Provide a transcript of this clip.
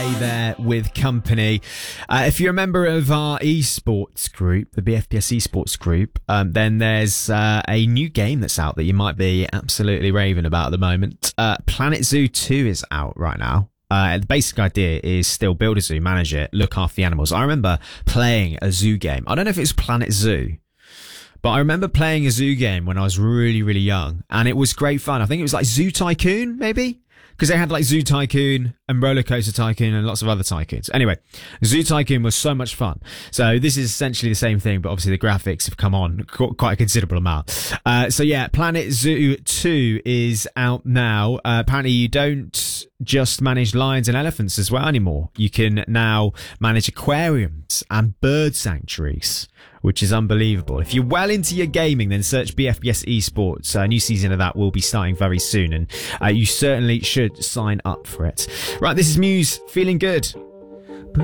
there with company. If you're a member of our esports group, the BFPS esports group, then there's a new game that's out that you might be absolutely raving about at the moment. Planet Zoo 2 is out right now. The basic idea is still build a zoo, manage it, look after the animals. I remember playing a zoo game. I don't know if it was Planet Zoo, but I remember playing a zoo game when I was really, really young, and it was great fun. I think it was like Zoo Tycoon, maybe? Because they had like Zoo Tycoon and Roller Coaster Tycoon and lots of other tycoons. Anyway, Zoo Tycoon was so much fun. So this is essentially the same thing, but obviously the graphics have come on quite a considerable amount. So yeah, Planet Zoo 2 is out now. Apparently you don't just manage lions and elephants as well anymore. You can now manage aquariums and bird sanctuaries, which is unbelievable. If you're well into your gaming, then search BFPS Esports. A new season of that will be starting very soon, and you certainly should sign up for it. Right, this is Muse, feeling good.